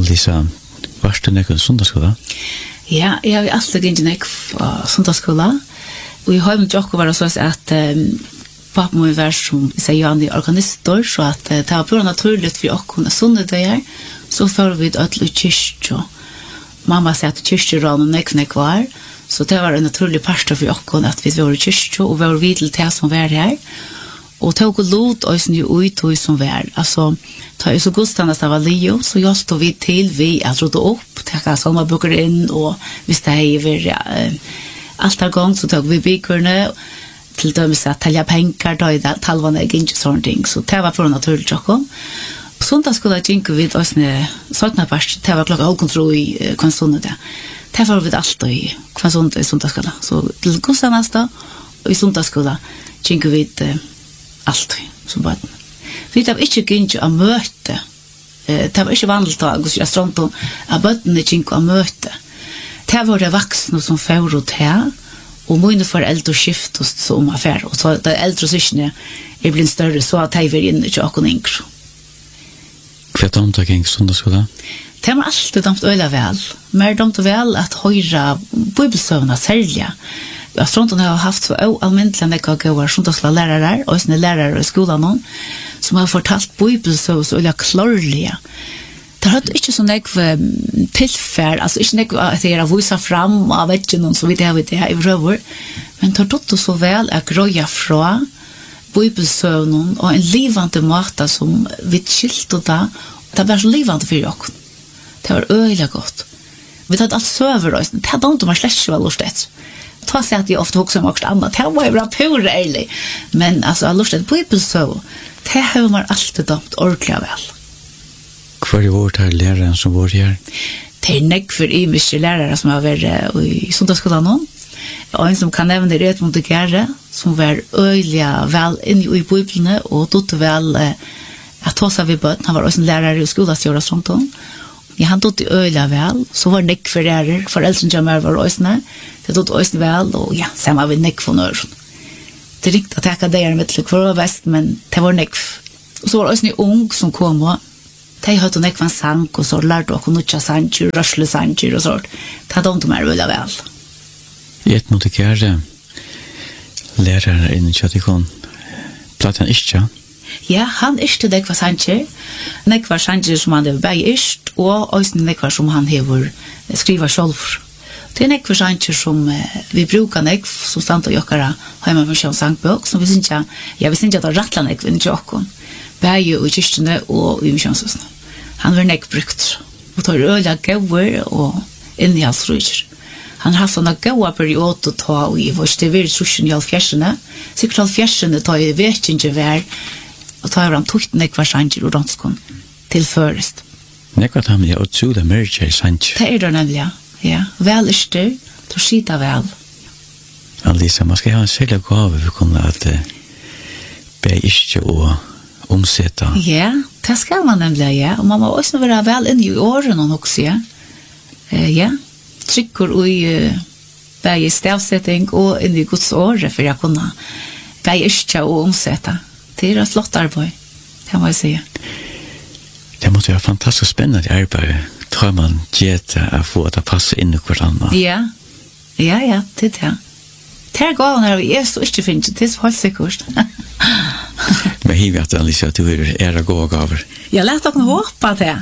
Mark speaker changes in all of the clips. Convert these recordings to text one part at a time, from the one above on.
Speaker 1: Lisa, varst du nekkur sundagsskola?
Speaker 2: Ja, jeg har alltid gynnt nekk sundagsskola. Og i heimen jokko var det så at pappa må være som sier Jan i organister, så at det var pura naturligt for okkon sundager, så får vi ødel i kyrkjo. Mamma sier at kyrkjerån og nekk var, så det var en naturlig part for okkon at vi var i kyrkjo, og vi var videl til som var her. Og tog og lot oss nye ut og som var. Altså, ta så godstande av Leo, så hjelpte vi til vi at rådde opp, tekka salmabøker inn, og hvis det er alt er gang, så tog vi bygerne, til dømes at talja penger, da er talvane ikke sånne ting. Så det var for naturlig tjokken. Sundagsskolen gikk vi oss ned, sånn part, det var klokka halvkontro i hver sundet det. Det var vi alltid i hver sundet i sundagsskolen. Så til godstande og i sundagsskolen gikk vi alltid som barn. Vi har ikke gynnt å møte. Det var ikke vanlig dag hos restauranten at bøttene gynnt å møte. Det var det voksne som fører ut her, og mine foreldre skiftet som affære. Og så de eldre syskene er blitt større, så at de var inne til åkken yngre.
Speaker 1: Hva er det gikk sundagsskolen?
Speaker 2: Det var alltid dømt øyla vel. Mer dømt vel at høyre bibelsøvner særlig. Restauranten har haft så almindelig nekka gøyver sundagsskolen lærere, og sånne lærere i skolen, som har fortalt bibelsøvner så øyla klarlige. Det hadde ikke så nekve tilfell, altså ikke nekve at jeg har vise fram av veggene, så vidt jeg vet det i røver, men det hadde så vel at grøya fra bibelsøvnen og en livande måte som vi skilte da, det var så livande for oss. Det var øyelig godt. Vi hadde alt søver oss, det hadde ikke man slett ikke var lustet. Ta seg at jeg ofte hokser om også annet, det var jo bra pur ærlig, men altså jeg lustet bibelsøv, det har man alltid dømt ordentlig vel.
Speaker 1: Hva er vårt her læreren som var her?
Speaker 2: Det er nekk for imiske lærere som har vært i sundagsskolen nå. Og en som kan nevne Redmund Gere, som var øyelig vel inne i Bibelene, og dotte vel at ta seg ved bøten. Han var også en lærere i skolastjøret sånt. Ja, han dotte øyelig vel, så var nekk for lærere, foreldrene som var også. Det dotte også vel, og ja, så var vi nekk for nøren. Det er riktig at jeg ikke hadde med til hver vest, men det var nekk. Og så var det også en ung som kom og de hadde nekvann sang, og så lærte dere nødja sanger, røsle sanger og sånt. Det hadde de mer veldig vel.
Speaker 1: Redmund Gere, læreren innen kjøttikon, platt han ikke?
Speaker 2: Ja, han ikke nekvann sanger. Nekvann sanger som han har begge ikke, og også nekvann som han har skrivet selv. Det er nekvann sanger som vi bruker nekv, som stand og jokkere hjemme med sjøen sangbøk, som vi synes ikke, vi synes ikke at det er rettelig nekv innen kjøkken. Begge i kyrkene og i misjonshusene. Han var nekkbrukt, og tar øyla gauer og innhaldsrydger. Han har hatt sånne gauer perioder ta, og i vårt det var trusjen i halvfjersene, sikkert halvfjersene ta i vet ikke vær, og tar han tog nekvar sanger og danskon til først.
Speaker 1: Nekvar tar man jo utrolig mørkje i sanger.
Speaker 2: Det er det nemlig, ja. Vel er styr, du skita vel.
Speaker 1: Lisa, man skal ha en særlig gave for å kunne at be ikke å omsette.
Speaker 2: Ja, det skal man nemlig, ja. Og man må også være vel inne i årene også, ja. Ja, trykker i begge stavsetting og inne i Guds åre for jeg kunne begge ikke å omsette. Det er et flott arbeid, det må jeg si.
Speaker 1: Det måtte være fantastisk spennende arbeid, tror man gjør å få det passe inn i hverandre.
Speaker 2: Ja, det er det. Det er gående her, jeg så ikke finner det, så helt sikkert.
Speaker 1: Men hiver at Alicia, du er gode gaver.
Speaker 2: Jeg lærte dere håpe det.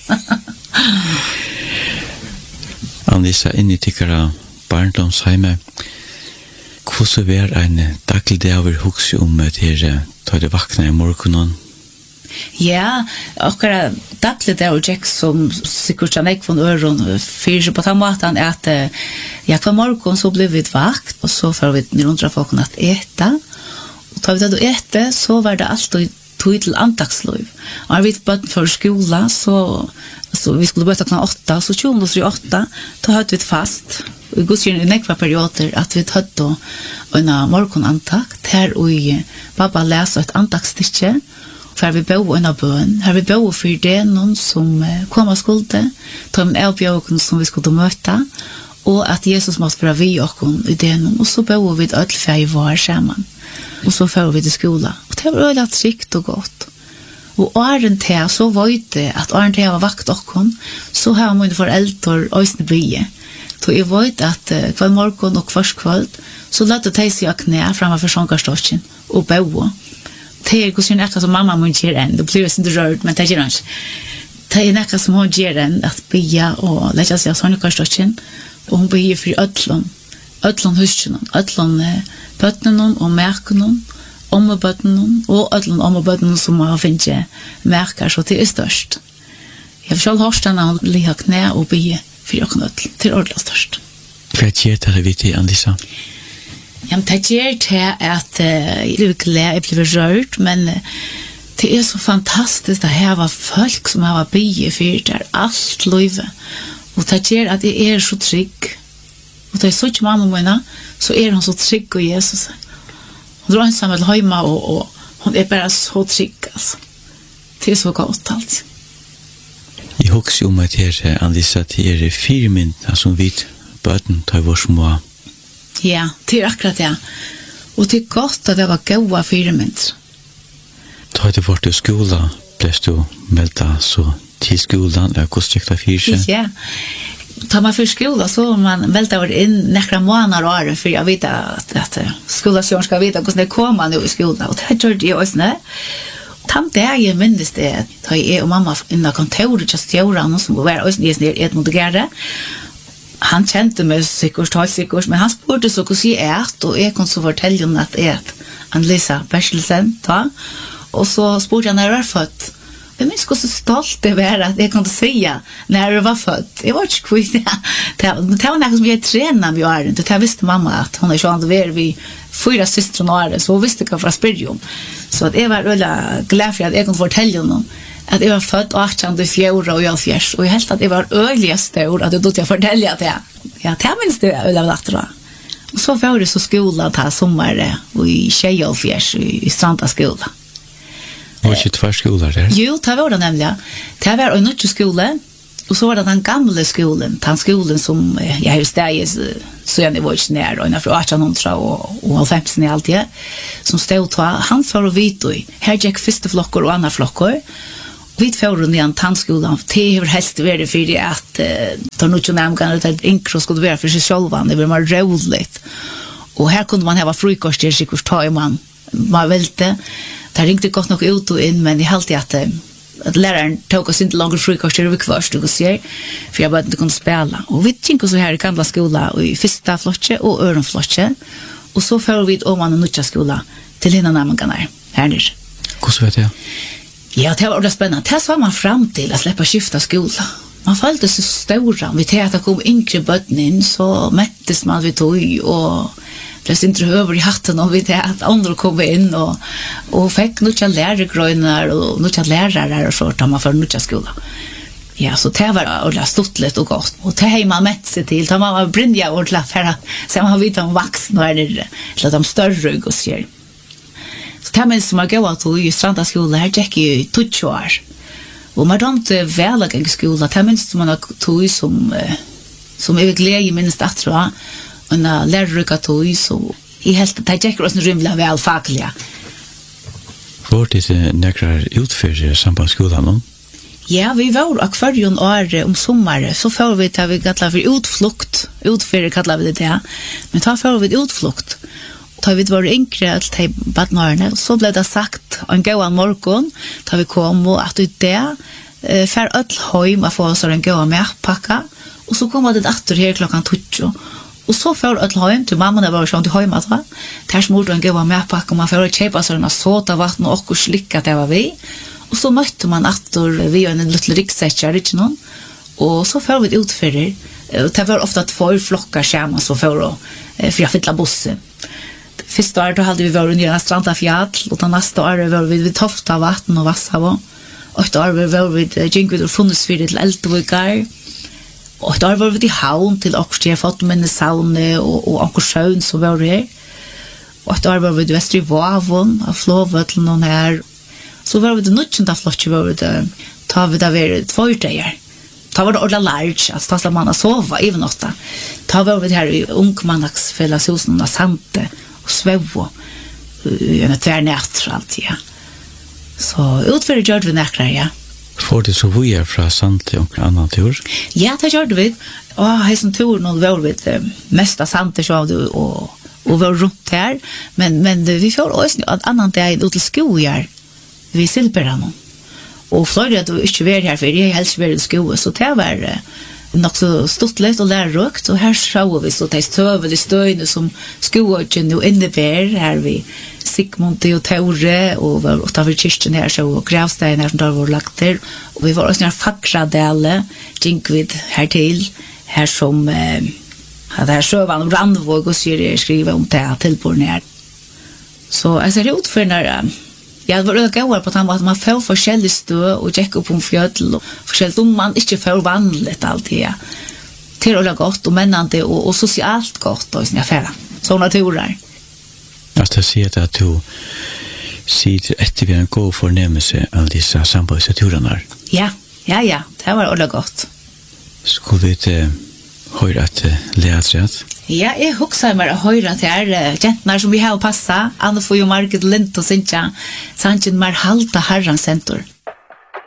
Speaker 1: Alicia, inn i tykkere barndomsheime, hvordan var en daglig dag over hukse om til da det vakna i morgenen?
Speaker 2: Ja, akkurat daglig dag og Jack som sikkert han ikke von øren fyrer på den måten at hver morgen så ble vi vakt, og så får vi nyrundra folkene at ete. Og da vi tatt å ete, så var det alltid tog til andagsløyv. Og når vi bøtt for skola, så vi skulle bøtte kl. 8, så 20:08, da hadde vi fast. Og i godskjønne i nekva perioder at vi hadde en morgenantakt, her og pappa leser et antaktstikke, for vi bo en av bøen, her vi bo for det noen som kom av skulde, ta en avbjørgen som vi skulle møte, og at Jesus måtte være vi okken i det noen, og så bo vi et ødelfeg var sammen, og så får vi til skola. Og det var øyelig trygt og godt. Og åren til, så vet jeg at åren til jeg var vakt okkon, så har mine foreldre øyne bygge. Så jeg vet at hver morgen og hver kveld, så lette de seg knæ fremme for sjankerståkken og bøde. Det er hvordan jeg som mamma må gjøre en, det blir ikke rørt, men det gjør han ikke. Det er nekka som hun gjør en, at bygge og lette seg av sjankerståkken, og hun bygger for ødlån huskene, ødlån bøttene og merkene, ommebøttene og ødlån ommebøttene som har finnet merker, så det er størst. Jeg har selv hørt denne hun ligger knæ og bygge for åkken ødlån, det er ordentlig størst.
Speaker 1: Hva gjør det vidt i, Andisa?
Speaker 2: Ja, men det gjør til at jeg blir glad, jeg blir rørt, men det er så fantastisk at her var folk som har bygge for det er alt livet. Og det gjør at jeg er så trygg. Og det er så ikke mamma mine, så er hun så trygg og Jesus. Hun drar ensam med hjemme, og hun er bare så trygg, altså. Det er så godt, altså.
Speaker 1: Jeg husker om at her, Andisa, det er 4 minutter som vi bøten tar vår små.
Speaker 2: Ja, det er akkurat det. Og det er godt at det var gode 4 minutter.
Speaker 1: Da du vært i skolen, ble du meldt så til skolen, eller hvordan gikk det 4?
Speaker 2: Ja. Tar man för skola så man välter in några månader och år för jag vet att skolan ska veta hur det kommer nu i skolan och det gör det också nej. Tant det jag minns det att jag och mamma innan kontoret just göra som var också ner ett mot det. Han kände mig säkert men han spurte så hur är det och jag kan så fortälja om att han Lisa Bertelsen ta och så spurte jag när jag var född. Jag minns så stolt det var att jag kunde säga när jag var född. Jag var inte kvitt. Det var något som jag tränade vid åren. Det visste mamma att hon är så använd vid 4 systrar och åren. Så hon visste vad för spyrjum. Så att jag var väldigt glad för att jag kunde fortälja honom att jag var född 18/4 och jag fjärs. Och jag helt att jag var öliga stor att jag fortälja det. Ja, det minns det öliga vattra. Och så var det så skola ta sommar och i Tjejofjärs i Stranda skola.
Speaker 1: Var det 2 skoler der?
Speaker 2: Jo, det var det nemlig. Det var en nødt skole, og så var det den gamle skolen, den skolen som jeg har steget så jeg var ikke nær, og fra 1800 og 50 i alt det, som stod til han for å vite, her gikk første flokker og andre flokker, og vi får rundt igjen tannskolen, det har helst vært for at det er noe nærmere, det er yngre skulle være for seg selv, det var mer roligt, og her kunne man ha frukost, det er sikkert ta i man velte. Det ringte godt nok ut og inn, men jeg halte at læreren tog oss ikke langer frikoster over kvart, du kan si, for jeg bare ikke kunne spille. Og vi tenker så her i gamla skola, i første flotje og ørenflotje, og så fører vi om man nødja skola til hinna nærmengene her nere.
Speaker 1: Hvordan vet jeg?
Speaker 2: Ja, det var ordentlig spennende. Det så var man fram til å slippe skifta skola. Man følte seg stora. Vi til at det kom yngre bøtten inn, så mettes man vid tog, og det syntes över i hatten och vi det att andra kom in och fick några lärargrönar och några lärare och så tar man för några skola. Ja, så det var ordentligt stort och gott. Och det har man mätt sig till. Man var brinja ordentligt för att sen man har vitt om vuxna eller de större och så. Så det minns man gå att i Stranda skola här gick ju 20 år. Och man dömde väl att gå skola. Det minns man tog som är glädje minst att tror jag. Och när lärare tog så i helt det gick oss rymla väl fackliga.
Speaker 1: Var det några utförare sambandsskolan då?
Speaker 2: Ja, vi var akvarion år om sommaren så får vi ta vi kallar för utflukt. Utförare kallar vi det. Men ta får vi utflukt. Ta vi var enkelt att ta badnarna så blev det sagt en gåan morgon ta vi kom och att ut där för öll hem att få så en gåa merpacka och så kommer det åter här klockan 2. Och så får öll hem till mamma när var så till hem att va. Där smorde en gåa merpacka man får köpa så en såta vatten och slicka det var vi. Och så mötte man åter vi en liten ryggsäckare inte någon. Och så får vi utförare. Det var ofta 2 flockar skärmar så får då för jag fylla bussen. Första året hade vi varit nere i Stranda fjäll och den nästa året var vi vid Tofta vatten och Vassavo. Och ett år var vi vid Jinkvid och Funnesfyr till Eltevikar. Och ett år var vi till Havn till Oxtie, fått med en sauna och Ankorsjön så var det här. Och ett år var vi vid Västri Vavon av Flåvötlen och här. Så var vi till Nuttjenta Flotje var vi där. Ta vi där 2 dagar. Ta var det ordla large, alltså fast man sova även åtta. Ta var vi här i ungmannaksfällshusen och Sante och Svevo. En tvärnätter alltid, ja. Så utför gjorde vi näkrar, ja.
Speaker 1: Får det så vi är från Sante och annan tur?
Speaker 2: Ja, det gjorde vi. Och heisen tur nu var vi mesta Sante så och var runt här. Men vi får också en annan dag ut till skojar vi Silperan. Och Florida då inte var här för jag helst var i skolan så det var nog så stortligt och lärorikt och här såg vi så det stövel i stöjne som skogen nu innebär här vi Sigmund och Tore och var vi kyrkan här så och gravstenar som där var lagt där och vi var också när fackra dele Jinkvid här till här som hade här sövan Randvåg och skriva om det till på ner. Så alltså det utför när jag var det går på att man får forskjellig stø och gick upp på fjäll och forskjelligt om man inte får vanligt alltid. Till och gott och männande och socialt gott och såna affärer. Såna turer.
Speaker 1: Att jag ser att du sitter efter vi en god förnemmelse av dessa sambandsturerna.
Speaker 2: Ja. Det var alla gott.
Speaker 1: Skulle vi inte höra att läsrätt?
Speaker 2: Ja, jag huxar mig att höra till gentnar som vi har passa. Anna får ju Margit Lint och Sintja. Sanchen mar halta herran center.